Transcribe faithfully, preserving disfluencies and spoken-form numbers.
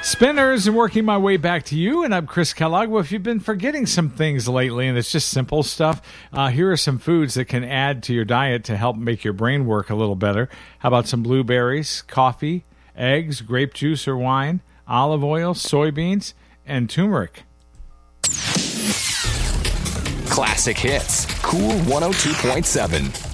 Spinners, and working my way back to you, and I'm Chris Kellogg. Well, if you've been forgetting some things lately, and it's just simple stuff, uh, here are some foods that can add to your diet to help make your brain work a little better. How about some blueberries, coffee, eggs, grape juice or wine, olive oil, soybeans, and turmeric? Classic Hits, Cool one oh two point seven.